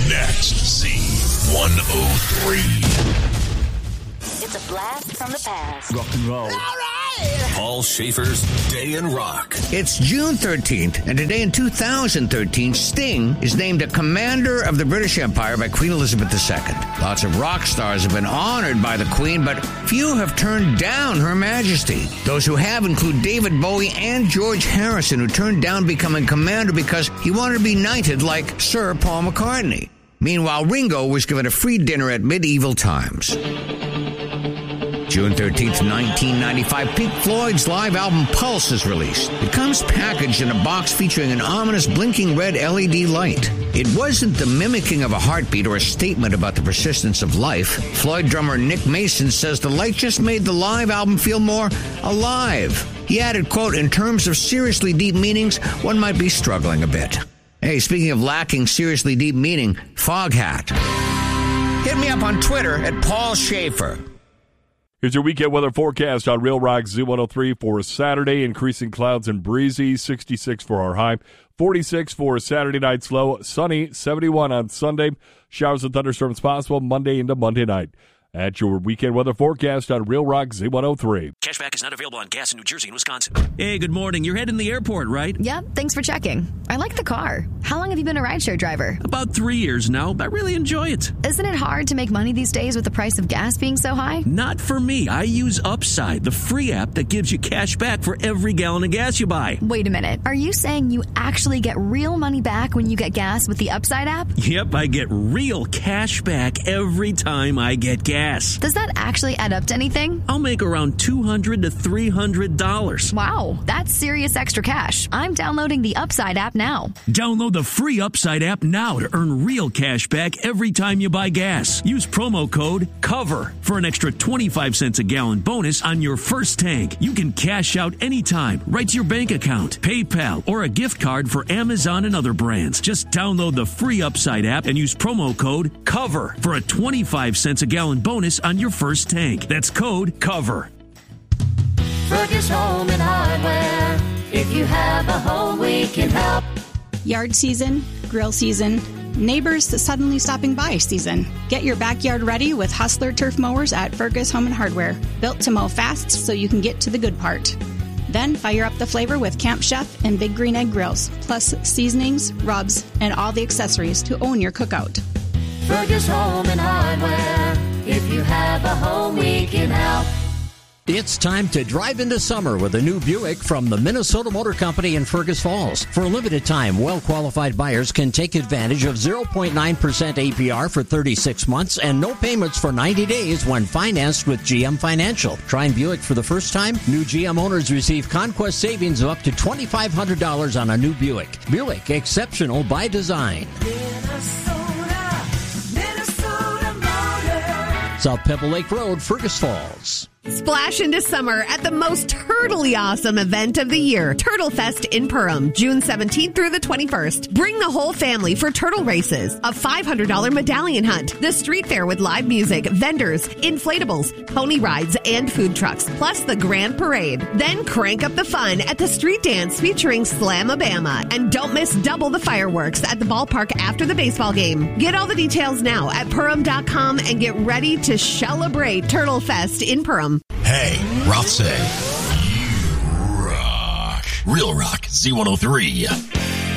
Next, Z103. It's a blast from the past. Rock and roll. All right. Paul Schaefer's Day in Rock. It's June 13th, and today in 2013, Sting is named a Commander of the British Empire by Queen Elizabeth II. Lots of rock stars have been honored by the Queen, but few have turned down Her Majesty. Those who have include David Bowie and George Harrison, who turned down becoming commander because he wanted to be knighted like Sir Paul McCartney. Meanwhile, Ringo was given a free dinner at medieval times. June 13th, 1995, Pink Floyd's live album Pulse is released. It comes packaged in a box featuring an ominous blinking red LED light. It wasn't the mimicking of a heartbeat or a statement about the persistence of life. Floyd drummer Nick Mason says the light just made the live album feel more alive. He added, quote, "In terms of seriously deep meanings, one might be struggling a bit." Hey, speaking of lacking seriously deep meaning, Foghat. Hit me up on Twitter at Paul Schaefer. Here's your weekend weather forecast on Real Rock Z103 for Saturday. Increasing clouds and breezy, 66 for our high, 46 for Saturday night's low, sunny, 71 on Sunday. Showers and thunderstorms possible Monday into Monday night. At your weekend weather forecast on Real Rock Z103. Cashback is not available on gas in New Jersey and Wisconsin. Hey, good morning. You're heading to the airport, right? Yep, thanks for checking. I like the car. How long have you been a rideshare driver? About 3 years now. I really enjoy it. Isn't it hard to make money these days with the price of gas being so high? Not for me. I use Upside, the free app that gives you cash back for every gallon of gas you buy. Wait a minute. Are you saying you actually get real money back when you get gas with the Upside app? Yep, I get real cash back every time I get gas. Does that actually add up to anything? I'll make around $200 to $300. Wow, that's serious extra cash. I'm downloading the Upside app now. Download the free Upside app now to earn real cash back every time you buy gas. Use promo code COVER for an extra 25 cents a gallon bonus on your first tank. You can cash out anytime, right to your bank account, PayPal, or a gift card for Amazon and other brands. Just download the free Upside app and use promo code COVER for a 25 cents a gallon bonus on your first tank. That's code COVER. Fergus Home and Hardware. If you have a home, we can help. Yard season, grill season, neighbors suddenly stopping by season. Get your backyard ready with Hustler turf mowers at Fergus Home and Hardware. Built to mow fast so you can get to the good part. Then fire up the flavor with Camp Chef and Big Green Egg grills, plus seasonings, rubs, and all the accessories to own your cookout. Fergus Home and Hardware. If you have a home, we can help. It's time to drive into summer with a new Buick from the Minnesota Motor Company in Fergus Falls. For a limited time, well-qualified buyers can take advantage of 0.9% APR for 36 months and no payments for 90 days when financed with GM Financial. Trying Buick for the first time? New GM owners receive conquest savings of up to $2,500 on a new Buick. Buick, exceptional by design. Minnesota Motor. South Pebble Lake Road, Fergus Falls. Splash into summer at the most turtly awesome event of the year, Turtle Fest in Perham, June 17th through the 21st. Bring the whole family for turtle races, a $500 medallion hunt, the street fair with live music, vendors, inflatables, pony rides, and food trucks, plus the grand parade. Then crank up the fun at the street dance featuring Slamabama. And don't miss double the fireworks at the ballpark after the baseball game. Get all the details now at Perham.com and get ready to celebrate Turtle Fest in Perham. Hey, Roth say, you rock. Real Rock Z103.